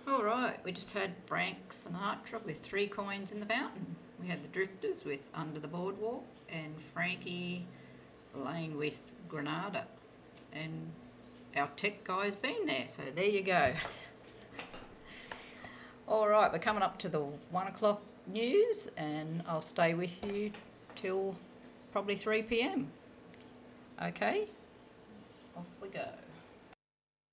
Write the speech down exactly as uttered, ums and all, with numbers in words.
All right, we just had Frank Sinatra with Three Coins in the Fountain. We had the Drifters with Under the Boardwalk and Frankie Lane with Granada. And our tech guy's been there, so there you go. All right, we're coming up to the one o'clock news and I'll stay with you till probably three p m. Okay, off we go.